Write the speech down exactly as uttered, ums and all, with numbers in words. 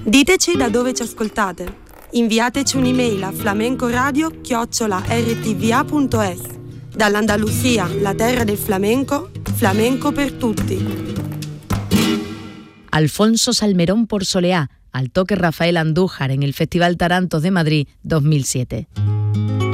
Diteci da dove ci ascoltate. Inviateci un'email a flamencoradio chiocciola erre ti vu a punto es. Dall'Andalusia, la terra del flamenco, flamenco per tutti. Alfonso Salmerón por Soleá, al toque Rafael Andújar en el Festival Tarantos de Madrid dos mil siete.